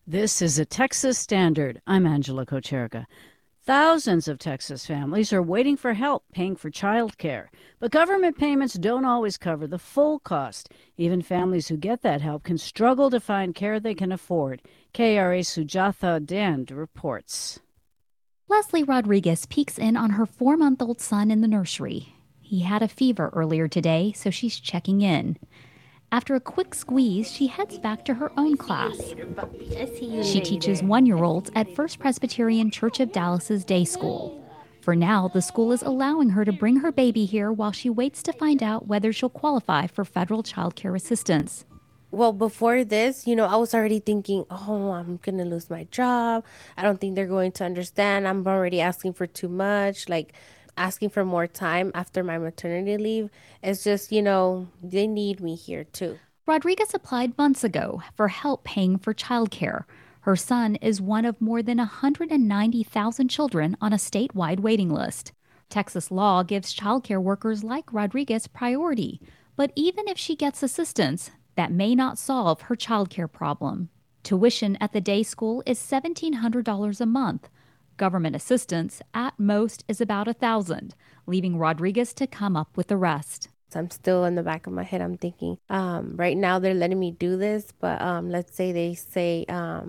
This is a Texas Standard. I'm Angela Kocherka. Thousands of Texas families are waiting for help paying for child care, but government payments don't always cover the full cost. Even families who get that help can struggle to find care they can afford. KRA Sujatha Dand reports. Leslie Rodriguez peeks in on her 4-month-old son in the nursery. He had a fever earlier today, so she's checking in. After a quick squeeze, she heads back to her own class. She teaches 1-year-olds at First Presbyterian Church of Dallas's day school. For now, the school is allowing her to bring her baby here while she waits to find out whether she'll qualify for federal child care assistance. Well, before this, I was already thinking, I'm going to lose my job. I don't think they're going to understand. I'm already asking for too much, asking for more time after my maternity leave. It's just, they need me here too. Rodriguez applied months ago for help paying for childcare. Her son is one of more than 190,000 children on a statewide waiting list. Texas law gives childcare workers like Rodriguez priority, but even if she gets assistance, that may not solve her childcare problem. Tuition at the day school is $1,700 a month. Government assistance, at most, is about $1,000, leaving Rodriguez to come up with the rest. I'm still in the back of my head, I'm thinking, right now they're letting me do this, but let's say they say,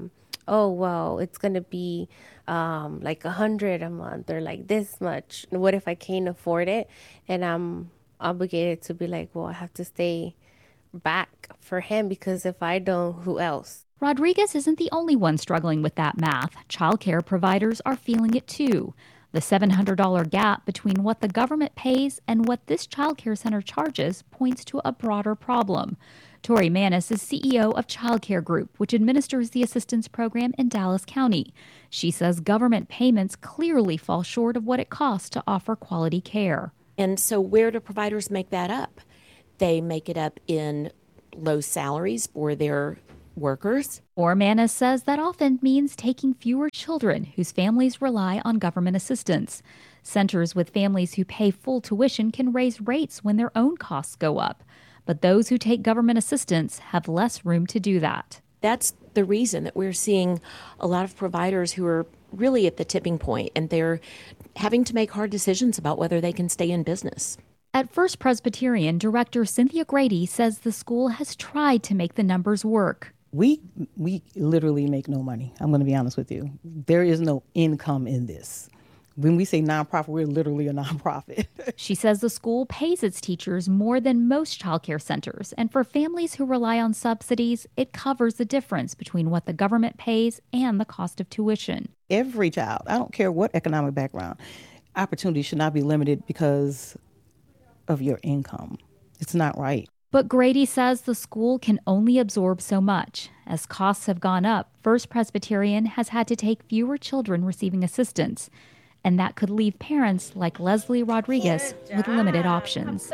it's going to be like $100 a month or like this much. What if I can't afford it? And I'm obligated to be like, I have to stay back for him because if I don't, who else? Rodriguez isn't the only one struggling with that math. Childcare providers are feeling it too. The $700 gap between what the government pays and what this childcare center charges points to a broader problem. Tori Manis is CEO of Childcare Group, which administers the assistance program in Dallas County. She says government payments clearly fall short of what it costs to offer quality care. And so where do providers make that up? They make it up in low salaries for their workers. Or Manis says that often means taking fewer children whose families rely on government assistance. Centers with families who pay full tuition can raise rates when their own costs go up. But those who take government assistance have less room to do that. That's the reason that we're seeing a lot of providers who are really at the tipping point, and they're having to make hard decisions about whether they can stay in business. At First Presbyterian, Director Cynthia Grady says the school has tried to make the numbers work. We literally make no money. I'm going to be honest with you. There is no income in this. When we say nonprofit, we're literally a nonprofit. She says the school pays its teachers more than most childcare centers, and for families who rely on subsidies, it covers the difference between what the government pays and the cost of tuition. Every child, I don't care what economic background, opportunity should not be limited because of your income. It's not right. But Grady says the school can only absorb so much. As costs have gone up, First Presbyterian has had to take fewer children receiving assistance, and that could leave parents like Leslie Rodriguez with limited options.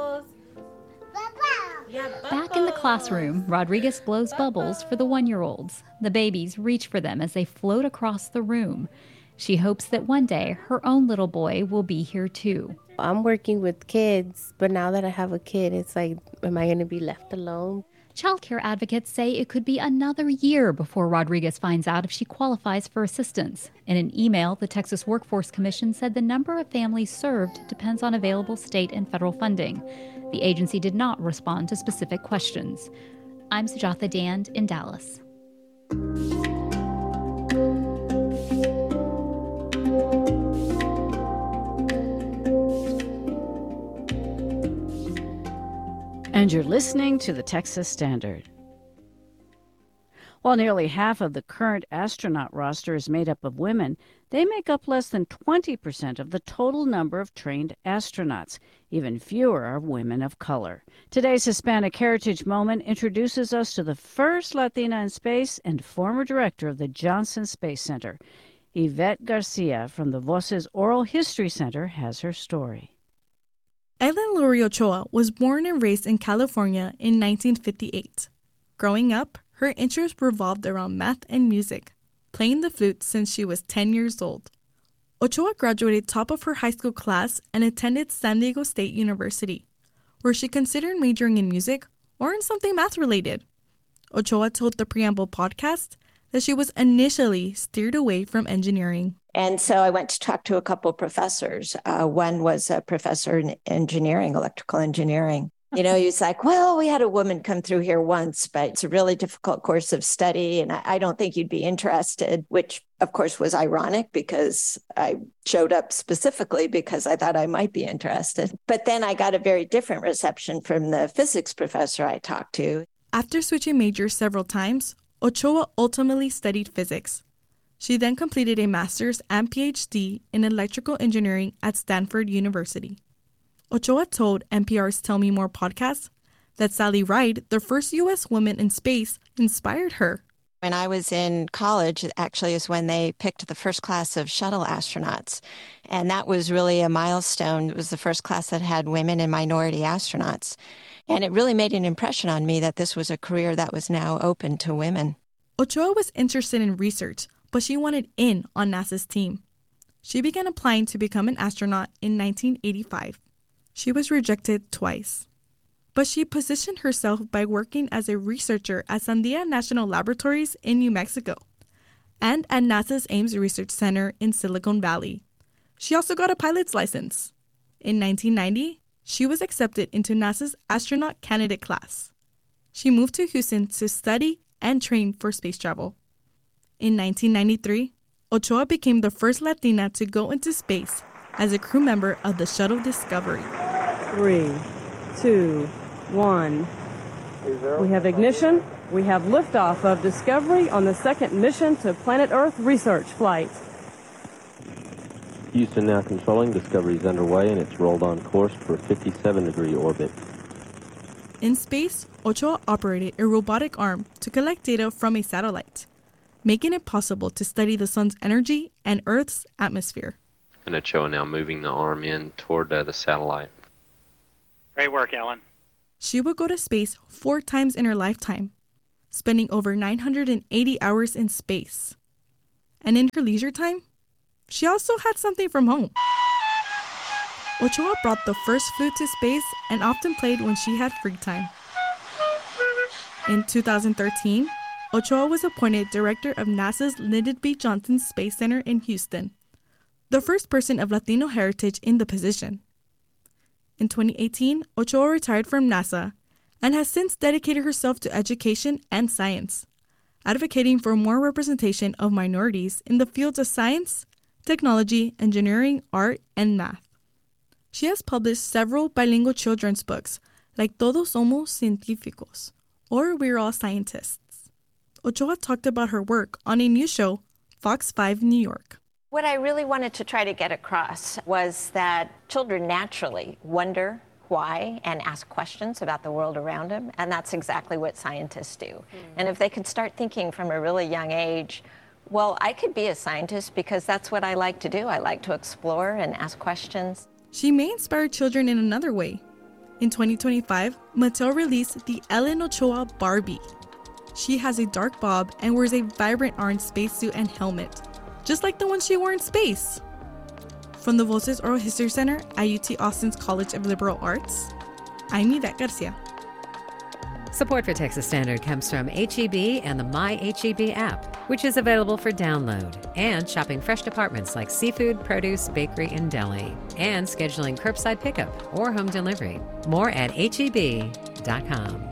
Back in the classroom, Rodriguez blows bubbles for the 1-year-olds. The babies reach for them as they float across the room. She hopes that one day her own little boy will be here too. I'm working with kids, but now that I have a kid, it's like, am I going to be left alone? Childcare advocates say it could be another year before Rodriguez finds out if she qualifies for assistance. In an email, the Texas Workforce Commission said the number of families served depends on available state and federal funding. The agency did not respond to specific questions. I'm Sujatha Dand in Dallas. And you're listening to the Texas Standard. While nearly half of the current astronaut roster is made up of women, they make up less than 20% of the total number of trained astronauts. Even fewer are women of color. Today's Hispanic Heritage Moment introduces us to the first Latina in space and former director of the Johnson Space Center. Yvette Garcia from the Voces Oral History Center has her story. Ellen Laurie Ochoa was born and raised in California in 1958. Growing up, her interests revolved around math and music, playing the flute since she was 10 years old. Ochoa graduated top of her high school class and attended San Diego State University, where she considered majoring in music or in something math-related. Ochoa told the Preamble podcast that she was initially steered away from engineering. And so I went to talk to a couple of professors. One was a professor in engineering, electrical engineering. You know, he was like, well, we had a woman come through here once, but it's a really difficult course of study, and I don't think you'd be interested, which, of course, was ironic because I showed up specifically because I thought I might be interested. But then I got a very different reception from the physics professor I talked to. After switching majors several times, Ochoa ultimately studied physics. She then completed a master's and PhD in electrical engineering at Stanford University. Ochoa told NPR's Tell Me More podcast that Sally Ride, the first U.S. woman in space, inspired her. When I was in college, it actually is when they picked the first class of shuttle astronauts. And that was really a milestone. It was the first class that had women and minority astronauts. And it really made an impression on me that this was a career that was now open to women. Ochoa was interested in research, but she wanted in on NASA's team. She began applying to become an astronaut in 1985. She was rejected twice. But she positioned herself by working as a researcher at Sandia National Laboratories in New Mexico and at NASA's Ames Research Center in Silicon Valley. She also got a pilot's license. In 1990, she was accepted into NASA's astronaut candidate class. She moved to Houston to study and train for space travel. In 1993, Ochoa became the first Latina to go into space as a crew member of the Shuttle Discovery. 3, 2, 1. We have ignition. We have liftoff of Discovery on the second mission to Planet Earth research flight. Houston now controlling. Discovery is underway and it's rolled on course for a 57-degree orbit. In space, Ochoa operated a robotic arm to collect data from a satellite, making it possible to study the sun's energy and Earth's atmosphere. And Ochoa now moving the arm in toward the satellite. Great work, Ellen. She would go to space 4 times in her lifetime, spending over 980 hours in space. And in her leisure time, she also had something from home. Ochoa brought the first flute to space and often played when she had free time. In 2013, Ochoa was appointed director of NASA's Lyndon B. Johnson Space Center in Houston, the first person of Latino heritage in the position. In 2018, Ochoa retired from NASA and has since dedicated herself to education and science, advocating for more representation of minorities in the fields of science, technology, engineering, art, and math. She has published several bilingual children's books, like Todos Somos Científicos, or We're All Scientists. Ochoa talked about her work on a news show, Fox 5 New York. What I really wanted to try to get across was that children naturally wonder why and ask questions about the world around them, and that's exactly what scientists do. And if they could start thinking from a really young age, well, I could be a scientist because that's what I like to do. I like to explore and ask questions. She may inspire children in another way. In 2025, Mattel released the Ellen Ochoa Barbie. She has a dark bob and wears a vibrant orange spacesuit and helmet, just like the one she wore in space. From the Voces Oral History Center at UT Austin's College of Liberal Arts, I'm Yvette Garcia. Support for Texas Standard comes from H-E-B and the My H-E-B app, which is available for download, and shopping fresh departments like seafood, produce, bakery, and deli, and scheduling curbside pickup or home delivery. More at HEB.com.